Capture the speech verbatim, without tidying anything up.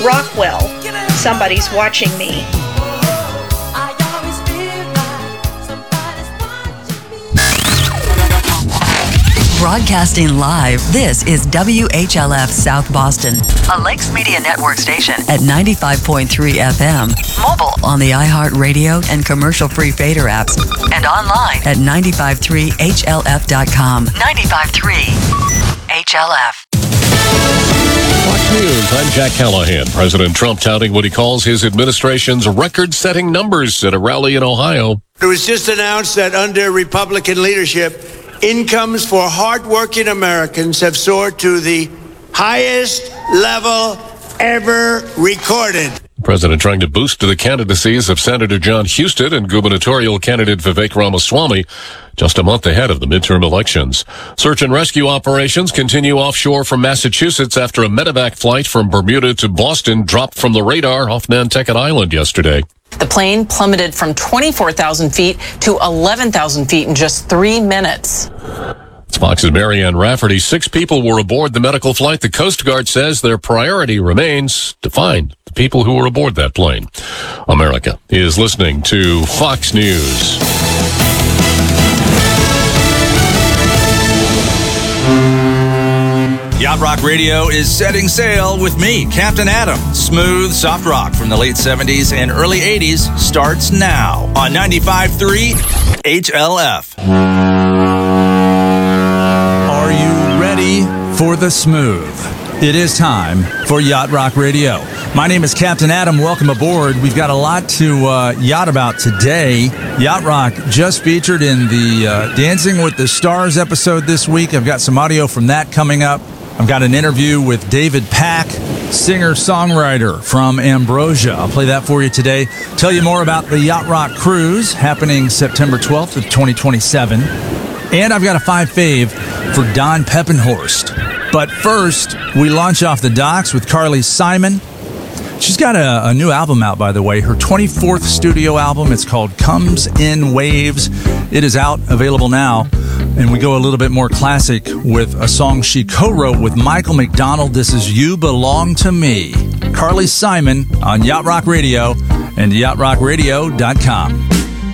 Rockwell. Somebody's watching me. Broadcasting live, this is W H L F South Boston, a Lakes Media Network station at ninety-five point three F M. Mobile on the iHeartRadio and commercial-free Fader apps, and online at nine five three H L F dot com. ninety-five point three H L F. Fox News, I'm Jack Callahan. President Trump touting what he calls his administration's record-setting numbers at a rally in Ohio. It was just announced that under Republican leadership, incomes for hardworking Americans have soared to the highest level ever recorded. President trying to boost the candidacies of Senator John Husted and gubernatorial candidate Vivek Ramaswamy just a month ahead of the midterm elections. Search and rescue operations continue offshore from Massachusetts after a medevac flight from Bermuda to Boston dropped from the radar off Nantucket Island yesterday. The plane plummeted from twenty-four thousand feet to eleven thousand feet in just three minutes. It's Fox's Marianne Rafferty. Six people were aboard the medical flight. The Coast Guard says their priority remains to find the people who were aboard that plane. America is listening to Fox News. Yacht Rock Radio is setting sail with me, Captain Adam. Smooth, soft rock from the late seventies and early eighties starts now on ninety-five point three H L F. Are you ready for the smooth? It is time for Yacht Rock Radio. My name is Captain Adam. Welcome aboard. We've got a lot to uh, yacht about today. Yacht Rock just featured in the uh, Dancing with the Stars episode this week. I've got some audio from that coming up. I've got an interview with David Pack, singer-songwriter from Ambrosia. I'll play that for you today. Tell you more about the Yacht Rock Cruise happening September twelfth of twenty twenty-seven. And I've got a five fave for Don Peppenhorst. But first, we launch off the docks with Carly Simon. She's got a, a new album out, by the way, her twenty-fourth studio album. It's called Comes in Waves. It is out, available now. And we go a little bit more classic with a song she co-wrote with Michael McDonald. This is You Belong to Me. Carly Simon on Yacht Rock Radio and yacht rock radio dot com.